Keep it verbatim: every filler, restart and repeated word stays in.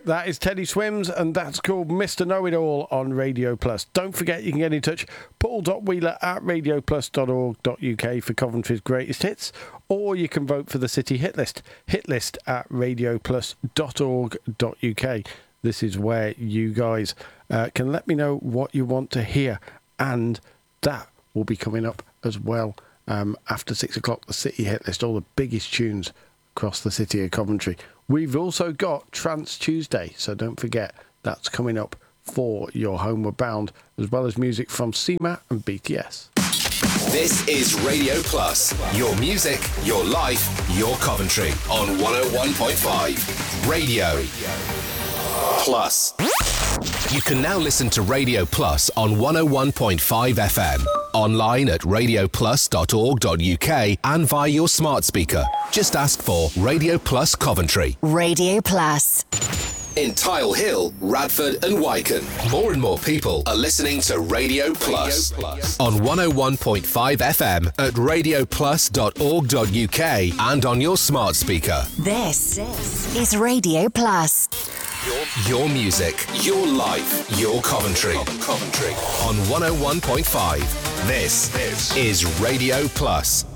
That is Teddy Swims, and that's called Mister Know-It-All on Radio Plus. Don't forget, you can get in touch, paul.wheeler at radio plus dot org dot uk for Coventry's greatest hits, or you can vote for the City Hit List, hitlist at radio plus dot org dot uk. This is where you guys uh, can let me know what you want to hear, and that will be coming up as well um, after six o'clock, the City Hit List, all the biggest tunes across the city of Coventry. We've also got Trance Tuesday, so don't forget that's coming up for your Homeward Bound, as well as music from C M A and B T S. This is Radio Plus, your music, your life, your Coventry on one oh one point five Radio Plus. You can now listen to Radio Plus on one oh one point five F M, online at radio plus dot org dot uk and via your smart speaker. Just ask for Radio Plus Coventry. Radio Plus. In Tile Hill, Radford and Wycombe, more and more people are listening to Radio Plus, Radio Plus. On one oh one point five F M at radio plus dot org dot uk and on your smart speaker. This, this is Radio Plus. Your, your music, your life, your Coventry. Coventry. On one oh one point five. This, this is Radio Plus.